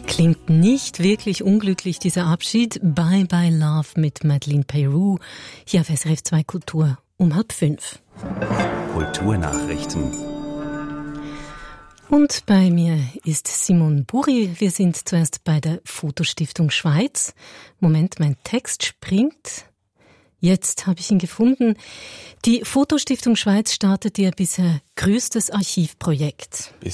Klingt nicht wirklich unglücklich, dieser Abschied. Bye Bye Love mit Madeleine Peyroux. Hier auf SRF 2 Kultur um 4:30. Kulturnachrichten. Und bei mir ist Simon Buri. Wir sind zuerst bei der Fotostiftung Schweiz. Moment, mein Text springt. Jetzt habe ich ihn gefunden. Die Fotostiftung Schweiz startet ihr bisher größtes Archivprojekt. Bis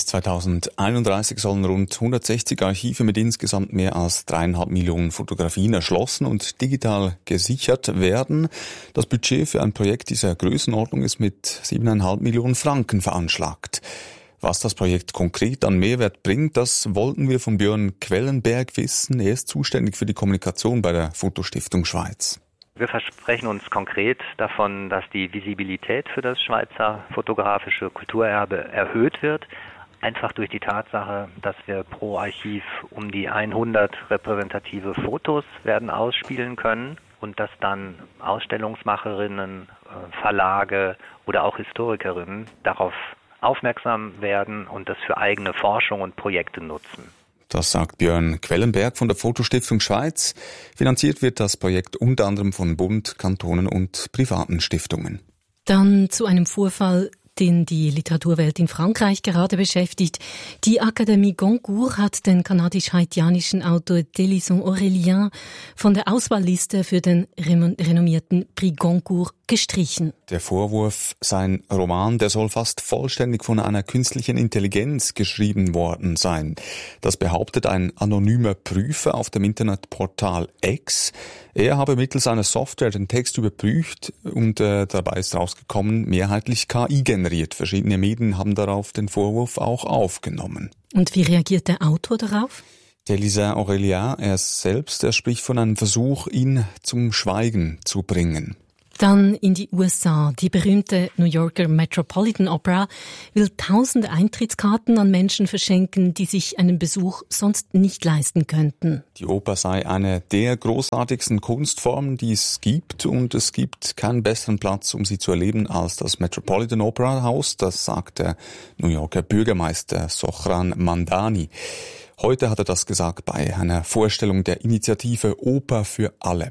2031 sollen rund 160 Archive mit insgesamt mehr als 3,5 Millionen Fotografien erschlossen und digital gesichert werden. Das Budget für ein Projekt dieser Größenordnung ist mit 7,5 Millionen Franken veranschlagt. Was das Projekt konkret an Mehrwert bringt, das wollten wir von Björn Quellenberg wissen. Er ist zuständig für die Kommunikation bei der Fotostiftung Schweiz. Wir versprechen uns konkret davon, dass die Visibilität für das Schweizer fotografische Kulturerbe erhöht wird. Einfach durch die Tatsache, dass wir pro Archiv um die 100 repräsentative Fotos werden ausspielen können und dass dann Ausstellungsmacherinnen, Verlage oder auch Historikerinnen darauf aufmerksam werden und das für eigene Forschung und Projekte nutzen. Das sagt Björn Quellenberg von der Fotostiftung Schweiz. Finanziert wird das Projekt unter anderem von Bund, Kantonen und privaten Stiftungen. Dann zu einem Vorfall, den die Literaturwelt in Frankreich gerade beschäftigt. Die Akademie Goncourt hat den kanadisch-haitianischen Autor Délisson Aurélien von der Auswahlliste für den renommierten Prix Goncourt gestrichen. Der Vorwurf, sein Roman, der soll fast vollständig von einer künstlichen Intelligenz geschrieben worden sein. Das behauptet ein anonymer Prüfer auf dem Internetportal X. Er habe mittels einer Software den Text überprüft und dabei ist rausgekommen, mehrheitlich KI generiert. Verschiedene Medien haben darauf den Vorwurf auch aufgenommen. Und wie reagiert der Autor darauf? Délisson Aurélien, er spricht von einem Versuch, ihn zum Schweigen zu bringen. Dann in die USA. Die berühmte New Yorker Metropolitan Opera will tausende Eintrittskarten an Menschen verschenken, die sich einen Besuch sonst nicht leisten könnten. Die Oper sei eine der großartigsten Kunstformen, die es gibt, und es gibt keinen besseren Platz, um sie zu erleben, als das Metropolitan Opera House. Das sagt der New Yorker Bürgermeister Sohran Mamdani. Heute hat er das gesagt bei einer Vorstellung der Initiative Oper für alle.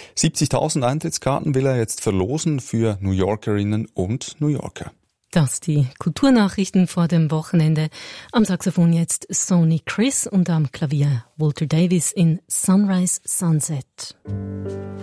70.000 Eintrittskarten will er jetzt verlosen für New Yorkerinnen und New Yorker. Das die Kulturnachrichten vor dem Wochenende. Am Saxophon jetzt Sonny Chris und am Klavier Walter Davis in Sunrise Sunset.